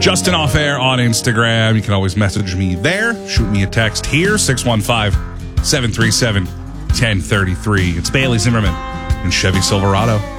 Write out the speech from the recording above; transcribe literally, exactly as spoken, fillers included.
Justin Off Air on Instagram. You can always message me there. Shoot me a text here, six one five, seven three seven, one zero three three. It's Bailey Zimmerman and Chevy Silverado.